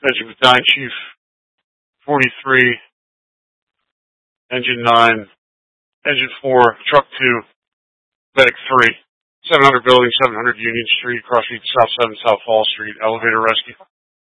Engine Battalion Chief 43, Engine 9, Engine 4, Truck 2, Medic 3, 700 Building, 700 Union Street, Cross Street, South 7, South Fall Street, Elevator Rescue.